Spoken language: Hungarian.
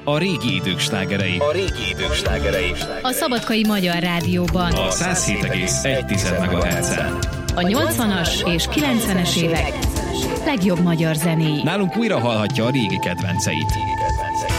A régi idők slágerei. A Szabadkai Magyar Rádióban. A 107,1 MHz-en. A 80-as és 90-es évek legjobb magyar zenéi. Nálunk újra hallhatja a régi kedvenceit.